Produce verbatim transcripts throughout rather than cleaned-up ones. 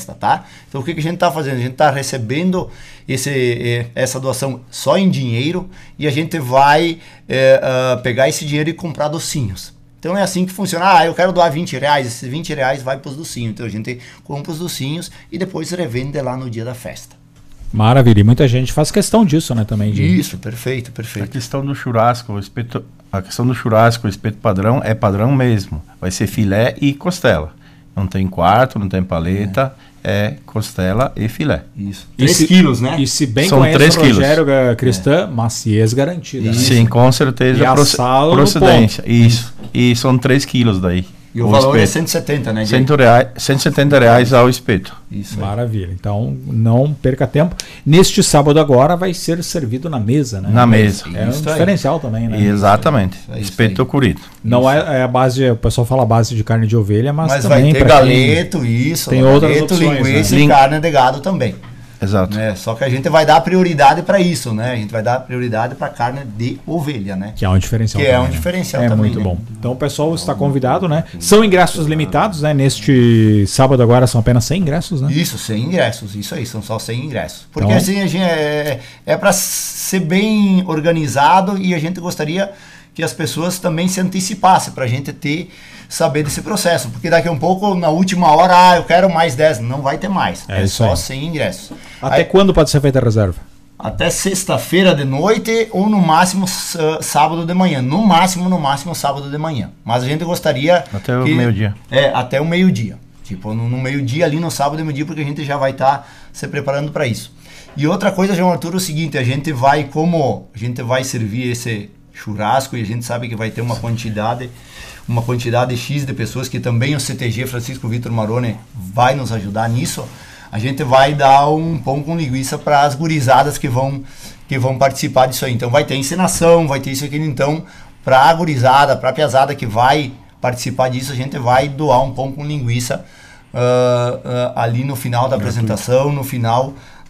festa, tá? Então o que, que a gente está fazendo? A gente está recebendo esse, essa doação só em dinheiro e a gente vai é, uh, pegar esse dinheiro e comprar docinhos. Então é assim que funciona. Ah, eu quero doar vinte reais, esses vinte reais vai para os docinhos. Então a gente compra os docinhos e depois revende lá no dia da festa. Maravilha, e muita gente faz questão disso, né, também. De... Isso, perfeito, perfeito. A questão do churrasco, o espeto, a questão do churrasco, o espeto padrão é padrão mesmo. Vai ser filé e costela. Não tem quarto, não tem paleta, é, é costela e filé. Isso. três quilos, né? E se bem São conhece o quilos. Rogério Cristã, é. maciez garantida. Né? Sim, com certeza. E a sala procedência. Isso. E são três quilos daí. E o, o valor espeto. É cento e setenta, né? cento reais, cento e setenta reais ao espeto. Isso. Maravilha. Então, não perca tempo. Neste sábado agora vai ser servido na mesa, né? Na mesa. É isso um aí. Diferencial também, né? Exatamente. Isso aí. Espeto curido. Não é, é a base, o pessoal fala a base de carne de ovelha, mas, mas também vai ter galeto, quem... isso. Tem galeto, outras opções, linguiça né? e carne de gado também. Exato. Né? Só que a gente vai dar prioridade para isso, né? A gente vai dar prioridade para carne de ovelha, né? Que é um diferencial. Que também, é um né? diferencial é também. É muito né? bom. Então o pessoal está convidado, né? São ingressos limitados, né? Neste sábado agora são apenas cem ingressos, né? Isso, cem ingressos. Isso aí, são só cem ingressos. Porque então... assim, a gente é, é para ser bem organizado e a gente gostaria que as pessoas também se antecipassem para a gente ter saber desse processo, porque daqui a um pouco, na última hora, ah, eu quero mais dez, não vai ter mais, é, é só aí. cem ingressos. Até aí, quando pode ser feita a reserva? Até sexta-feira de noite ou no máximo uh, sábado de manhã, no máximo, no máximo sábado de manhã, mas a gente gostaria até o que, meio-dia. É, até o meio-dia, tipo no, no meio-dia ali no sábado e meio-dia, porque a gente já vai estar tá se preparando para isso. E outra coisa, João Arthur, é o seguinte, a gente vai, como a gente vai servir esse churrasco e a gente sabe que vai ter uma quantidade uma quantidade X de pessoas que também o C T G Francisco Vitor Maroni vai nos ajudar nisso, a gente vai dar um pão com linguiça para as gurizadas que vão, que vão participar disso aí. Então vai ter encenação, vai ter isso aqui, então para a gurizada, para a piazada que vai participar disso, a gente vai doar um pão com linguiça uh, uh, ali no final da apresentação, no final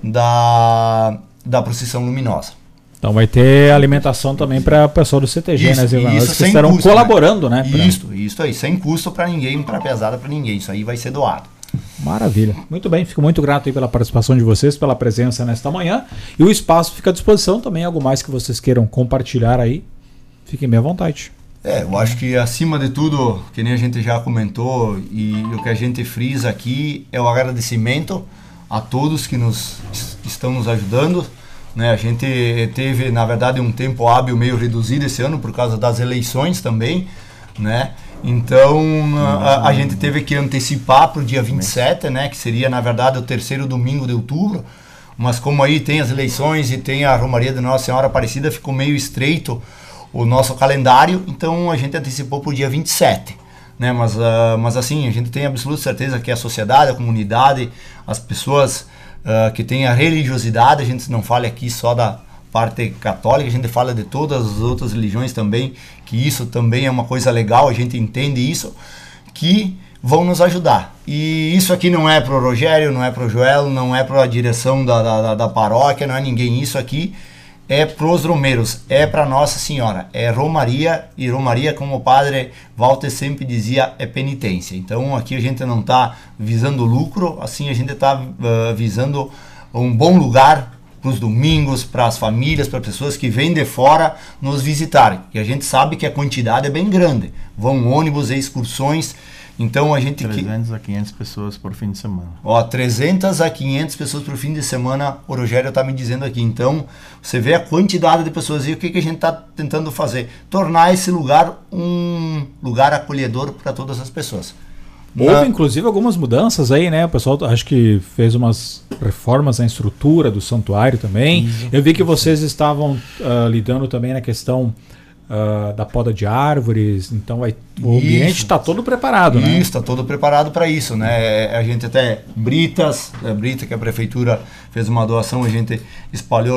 da, da procissão luminosa. Então vai ter alimentação também para o pessoal do C T G, isso, né, Zilvano? Isso, que estarão custo, colaborando, né? né? Isso, pra... isso aí, sem custo para ninguém, para pesada para ninguém. Isso aí vai ser doado. Maravilha. Muito bem, fico muito grato aí pela participação de vocês, pela presença nesta manhã. E o espaço fica à disposição também, algo mais que vocês queiram compartilhar aí, fiquem bem à vontade. É, eu acho que acima de tudo, que nem a gente já comentou, e o que a gente frisa aqui é o agradecimento a todos que nos estão nos ajudando. Né, a gente teve, na verdade, um tempo hábil meio reduzido esse ano por causa das eleições também, né? Então a, a gente teve que antecipar para o dia vinte e sete, né? Que seria, na verdade, o terceiro domingo de outubro. Mas como aí tem as eleições e tem a Romaria de Nossa Senhora Aparecida, ficou meio estreito o nosso calendário, então a gente antecipou para o dia vinte e sete. Né? Mas, uh, mas assim, a gente tem absoluta certeza que a sociedade, a comunidade, as pessoas... Uh, que tem a religiosidade, a gente não fala aqui só da parte católica, a gente fala de todas as outras religiões também, que isso também é uma coisa legal, a gente entende isso, que vão nos ajudar. E isso aqui não é pro Rogério, não é pro Joel, não é pra direção da, da, da paróquia, não é ninguém, isso aqui é pros romeiros, é para Nossa Senhora, é Romaria, e Romaria, como o padre Walter sempre dizia, é penitência. Então aqui a gente não está visando lucro, assim a gente está uh, visando um bom lugar para os domingos, para as famílias, para pessoas que vêm de fora nos visitarem. E a gente sabe que a quantidade é bem grande, vão ônibus e excursões. Então a gente... trezentas a quinhentas pessoas por fim de semana. Ó, trezentas a quinhentas pessoas por fim de semana, o Rogério está me dizendo aqui. Então, você vê a quantidade de pessoas e o que, que a gente está tentando fazer? Tornar esse lugar um lugar acolhedor para todas as pessoas. Houve, Na... inclusive, algumas mudanças aí, né? O pessoal acho que fez umas reformas na estrutura do santuário também. Isso. Eu vi que vocês estavam uh, lidando também na questão... Uh, da poda de árvores, então vai, o isso. ambiente está todo preparado, isso, né? Isso, está todo preparado para isso, né? A gente até, Britas, a Brita, que a prefeitura fez uma doação, a gente espalhou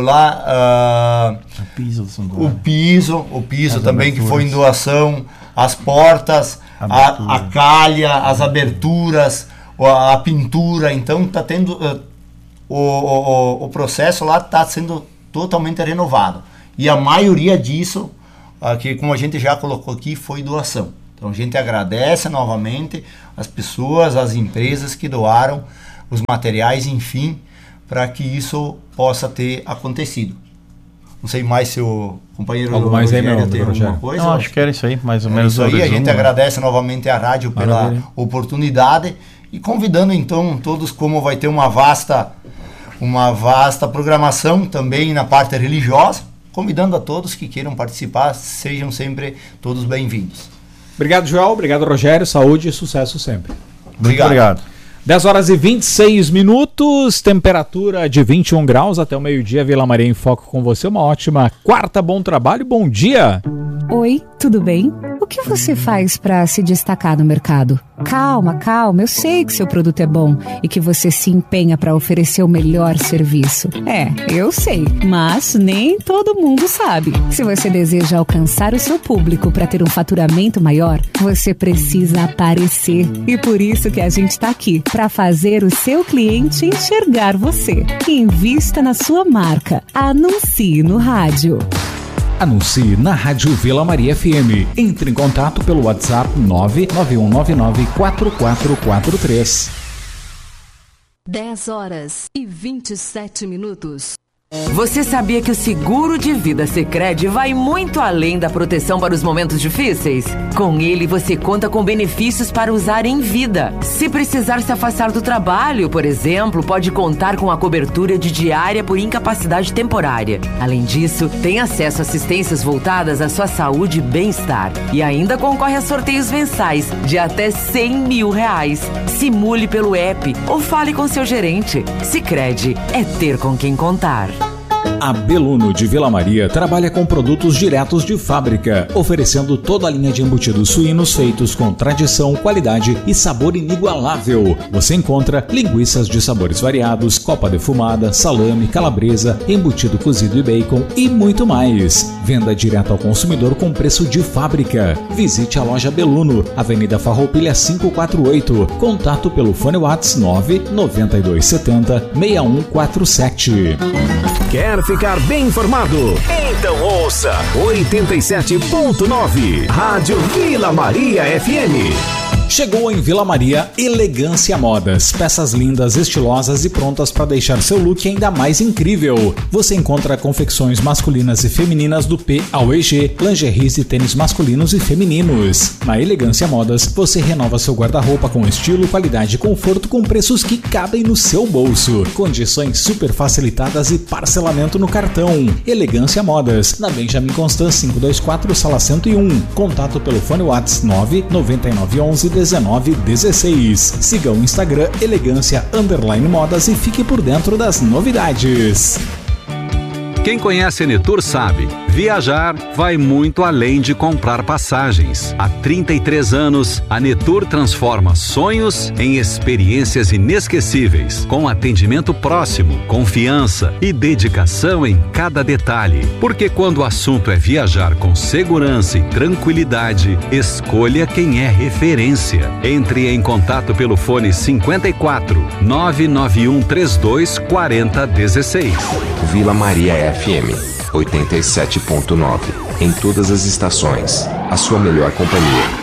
lá uh, o piso do santuário. o piso, o piso as também aberturas. Que foi em doação, as portas, a, a calha, as aberturas, a, a pintura, então está tendo uh, o, o, o processo lá está sendo totalmente renovado e a maioria disso que, como a gente já colocou aqui, foi doação. Então a gente agradece novamente as pessoas, as empresas que doaram os materiais, enfim, para que isso possa ter acontecido. Não sei mais se o companheiro Algo mais aí, meu, tem Rogério? alguma coisa. Não, acho que era isso aí, mais ou É menos. isso o aí, a resumo, gente né? agradece novamente à rádio pela Maravilha. oportunidade e convidando então todos, como vai ter uma vasta, uma vasta programação também na parte religiosa, convidando a todos que queiram participar, sejam sempre todos bem-vindos. Obrigado, Joel. Obrigado, Rogério. Saúde e sucesso sempre. Obrigado. Obrigado. dez horas e vinte e seis minutos, temperatura de vinte e um graus até o meio-dia. Vila Maria em Foco com você. Uma ótima quarta, bom trabalho, bom dia. Oi, tudo bem? O que você faz para se destacar no mercado? Calma, calma, eu sei que seu produto é bom e que você se empenha para oferecer o melhor serviço. É, eu sei, mas nem todo mundo sabe. Se você deseja alcançar o seu público para ter um faturamento maior, você precisa aparecer. E por isso que a gente está aqui, para fazer o seu cliente enxergar você. Invista na sua marca. Anuncie no rádio. Anuncie na Rádio Vila Maria F M. Entre em contato pelo WhatsApp nove nove um nove nove quatro quatro quatro três. dez horas e vinte e sete minutos. Você sabia que o seguro de vida Sicredi vai muito além da proteção para os momentos difíceis? Com ele, você conta com benefícios para usar em vida. Se precisar se afastar do trabalho, por exemplo, pode contar com a cobertura de diária por incapacidade temporária. Além disso, tem acesso a assistências voltadas à sua saúde e bem-estar. E ainda concorre a sorteios mensais de até cem mil reais. Simule pelo app ou fale com seu gerente. Sicredi é ter com quem contar. A Beluno de Vila Maria trabalha com produtos diretos de fábrica, oferecendo toda a linha de embutidos suínos feitos com tradição, qualidade e sabor inigualável. Você encontra linguiças de sabores variados, copa defumada, salame, calabresa, embutido cozido e bacon e muito mais. Venda direto ao consumidor com preço de fábrica. Visite a loja Beluno, Avenida Farroupilha quinhentos e quarenta e oito. Contato pelo fone WhatsApp nove nove dois sete zero seis um quatro sete. Quer ficar bem informado? Então ouça oitenta e sete ponto nove Rádio Vila Maria F M. Chegou em Vila Maria Elegância Modas, peças lindas, estilosas e prontas para deixar seu look ainda mais incrível. Você encontra confecções masculinas e femininas do P ao E G, lingeries e tênis masculinos e femininos. Na Elegância Modas, você renova seu guarda-roupa com estilo, qualidade e conforto com preços que cabem no seu bolso. Condições super facilitadas e parcelamento no cartão. Elegância Modas, na Benjamin Constant quinhentos e vinte e quatro, sala cento e um. Contato pelo fone WhatsApp nove nove nove um um dezenove dezesseis. Siga o Instagram Elegância Underline Modas e fique por dentro das novidades. Quem conhece a Netur sabe, viajar vai muito além de comprar passagens. Há trinta e três anos, a Netur transforma sonhos em experiências inesquecíveis, com atendimento próximo, confiança e dedicação em cada detalhe. Porque quando o assunto é viajar com segurança e tranquilidade, escolha quem é referência. Entre em contato pelo fone cinquenta e quatro, nove nove um três dois quatro zero um seis. Vila Maria F M oitenta e sete ponto nove. Em todas as estações, a sua melhor companhia.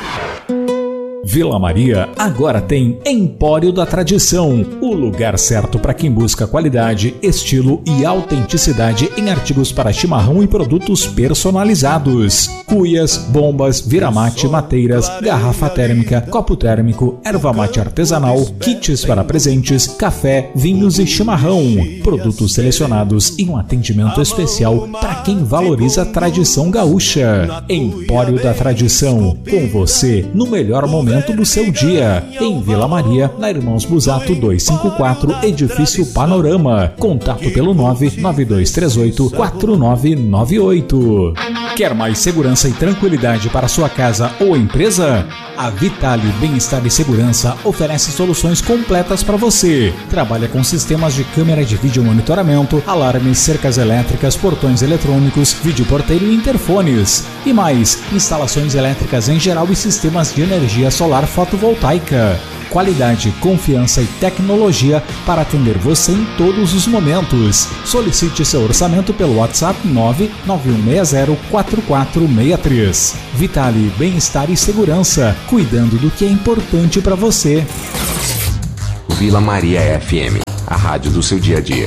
Vila Maria agora tem Empório da Tradição, o lugar certo para quem busca qualidade, estilo e autenticidade em artigos para chimarrão e produtos personalizados. Cuias, bombas, viramate, mateiras, garrafa térmica, copo térmico, erva mate artesanal, kits para presentes, café, vinhos e chimarrão. Produtos selecionados e um atendimento especial para quem valoriza a tradição gaúcha. Empório da Tradição, com você no melhor momento do seu dia, em Vila Maria, na Irmãos Busato duzentos e cinquenta e quatro, Edifício Panorama. Contato pelo nove nove dois três oito quatro nove nove oito. Quer mais segurança e tranquilidade para sua casa ou empresa? A Vitale Bem-Estar e Segurança oferece soluções completas para você. Trabalha com sistemas de câmera de vídeo monitoramento, alarmes, cercas elétricas, portões eletrônicos, vídeo porteiro e interfones. E mais, instalações elétricas em geral e sistemas de energia solar fotovoltaica. Qualidade, confiança e tecnologia para atender você em todos os momentos. Solicite seu orçamento pelo WhatsApp nove nove um seis zero quatro quatro seis três. Vitale Bem-Estar e Segurança, cuidando do que é importante para você. Vila Maria F M, a rádio do seu dia a dia.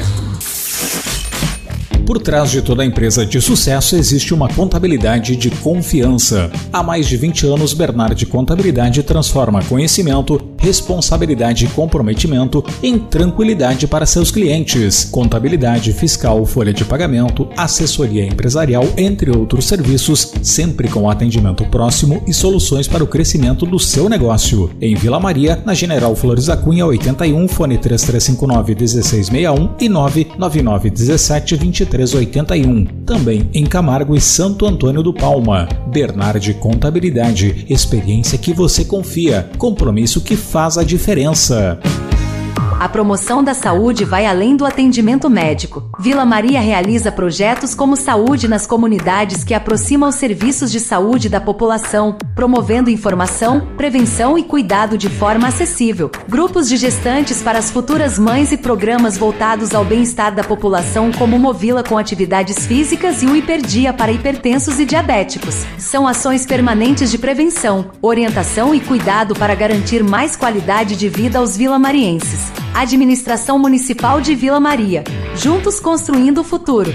Por trás de toda empresa de sucesso existe uma contabilidade de confiança. Há mais de vinte anos, Bernardi Contabilidade transforma conhecimento, responsabilidade e comprometimento em tranquilidade para seus clientes. Contabilidade fiscal, folha de pagamento, assessoria empresarial, entre outros serviços, sempre com atendimento próximo e soluções para o crescimento do seu negócio. Em Vila Maria, na General Flores da Cunha oitenta e um, fone três três cinco nove, um seis seis um e nove nove nove um sete, dois três oito um. Também em Camargo e Santo Antônio do Palma. Bernardi Contabilidade, experiência que você confia, compromisso que faz a diferença. A promoção da saúde vai além do atendimento médico. Vila Maria realiza projetos como Saúde nas Comunidades, que aproxima os serviços de saúde da população, promovendo informação, prevenção e cuidado de forma acessível. Grupos de gestantes para as futuras mães e programas voltados ao bem-estar da população, como Movila com atividades físicas e o Hiperdia para hipertensos e diabéticos. São ações permanentes de prevenção, orientação e cuidado para garantir mais qualidade de vida aos vilamarienses. Administração Municipal de Vila Maria. Juntos construindo o futuro.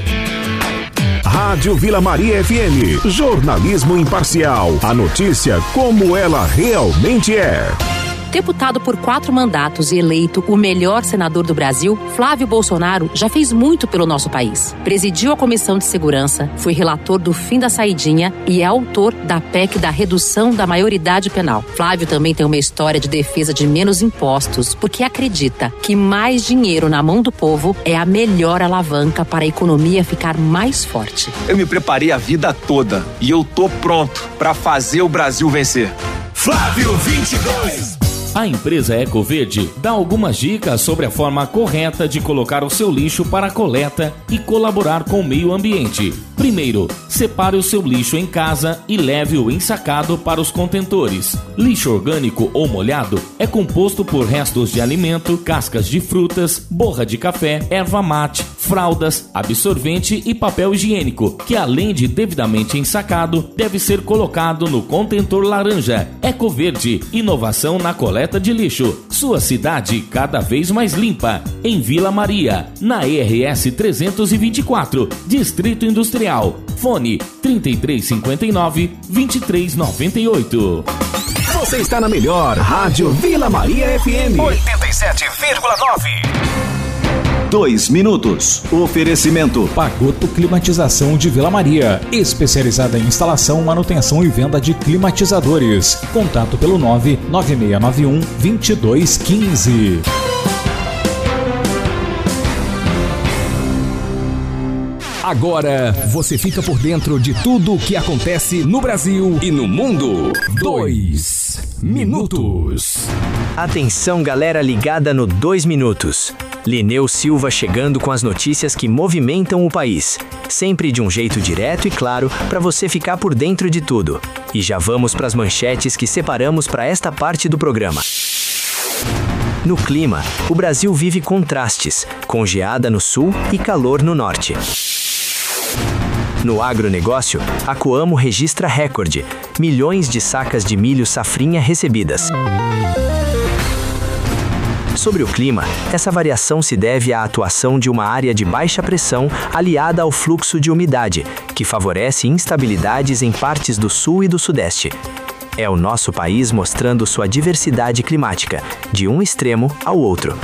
Rádio Vila Maria F M. Jornalismo imparcial. A notícia como ela realmente é. Deputado por quatro mandatos e eleito o melhor senador do Brasil, Flávio Bolsonaro já fez muito pelo nosso país. Presidiu a Comissão de Segurança, foi relator do fim da saidinha e é autor da P E C da redução da maioridade penal. Flávio também tem uma história de defesa de menos impostos, porque acredita que mais dinheiro na mão do povo é a melhor alavanca para a economia ficar mais forte. Eu me preparei a vida toda e eu tô pronto para fazer o Brasil vencer. Flávio vinte e dois. A empresa Ecoverde dá algumas dicas sobre a forma correta de colocar o seu lixo para a coleta e colaborar com o meio ambiente. Primeiro, separe o seu lixo em casa e leve-o ensacado para os contentores. Lixo orgânico ou molhado é composto por restos de alimento, cascas de frutas, borra de café, erva mate, fraldas, absorvente e papel higiênico, que além de devidamente ensacado, deve ser colocado no contentor laranja. Ecoverde, inovação na coleta de lixo. Sua cidade cada vez mais limpa. Em Vila Maria, na E R S trezentos e vinte e quatro, Distrito Industrial. Fone trinta e três cinquenta e nove, vinte e três noventa e oito. Você está na melhor Rádio Vila Maria F M oitenta e sete vírgula nove. Dois minutos. Oferecimento Pagoto Climatização de Vila Maria, especializada em instalação, manutenção e venda de climatizadores. Contato pelo nove nove seis nove um, dois dois um cinco. Agora você fica por dentro de tudo o que acontece no Brasil e no mundo. Dois minutos. Atenção, galera ligada no Dois Minutos. Lineu Silva chegando com as notícias que movimentam o país. Sempre de um jeito direto e claro para você ficar por dentro de tudo. E já vamos para as manchetes que separamos para esta parte do programa. No clima, o Brasil vive contrastes, com geada no sul e calor no norte. No agronegócio, a Coamo registra recorde, milhões de sacas de milho safrinha recebidas. Sobre o clima, essa variação se deve à atuação de uma área de baixa pressão aliada ao fluxo de umidade, que favorece instabilidades em partes do sul e do sudeste. É o nosso país mostrando sua diversidade climática, de um extremo ao outro.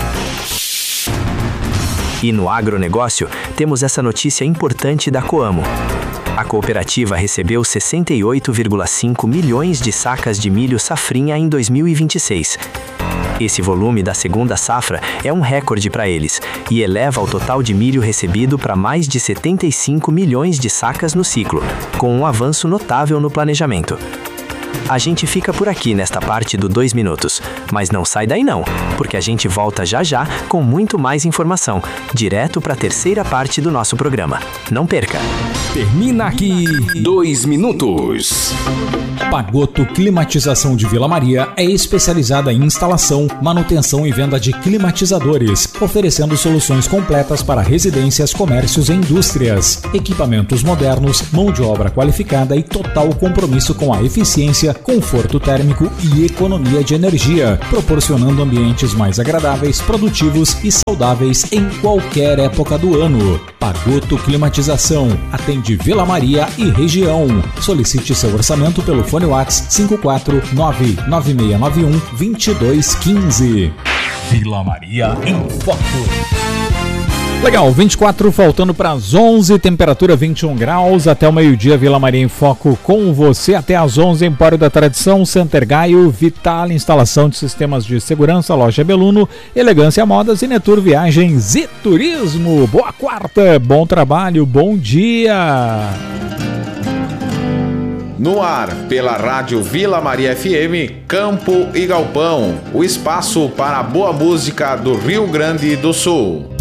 E no agronegócio, temos essa notícia importante da Coamo. A cooperativa recebeu sessenta e oito vírgula cinco milhões de sacas de milho safrinha em dois mil e vinte e seis. Esse volume da segunda safra é um recorde para eles e eleva o total de milho recebido para mais de setenta e cinco milhões de sacas no ciclo, com um avanço notável no planejamento. A gente fica por aqui nesta parte do Dois Minutos, mas não sai daí não, porque a gente volta já já com muito mais informação, direto para a terceira parte do nosso programa. Não perca! Termina aqui Dois Minutos. Pagoto Climatização de Vila Maria é especializada em instalação, manutenção e venda de climatizadores, oferecendo soluções completas para residências, comércios e indústrias. Equipamentos modernos, mão de obra qualificada e total compromisso com a eficiência experiência, conforto térmico e economia de energia, proporcionando ambientes mais agradáveis, produtivos e saudáveis em qualquer época do ano. Pagoto Climatização, atende Vila Maria e região. Solicite seu orçamento pelo fone WhatsApp cinco quatro nove nove seis nove um dois dois um cinco. Vila Maria em Foco. Legal, vinte e quatro faltando para as onze, temperatura vinte e um graus, até o meio-dia, Vila Maria em Foco com você, até às onze, Empório da Tradição, Center Gaio, Vital, instalação de sistemas de segurança, Loja Beluno, Elegância Modas e Netur Viagens e Turismo. Boa quarta, bom trabalho, bom dia! No ar, pela Rádio Vila Maria F M, Campo e Galpão, o espaço para a boa música do Rio Grande do Sul.